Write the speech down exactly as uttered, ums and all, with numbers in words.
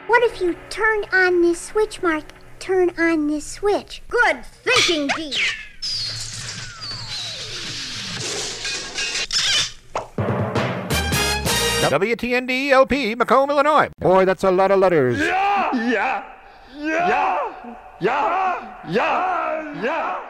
What if you turn on this switch, Mark? Turn on this switch. Good thinking, Dee. W T N D L P, Macomb, Illinois. Boy, that's a lot of letters. Yeah! Yeah! Yeah! Yeah! Yeah! Yeah!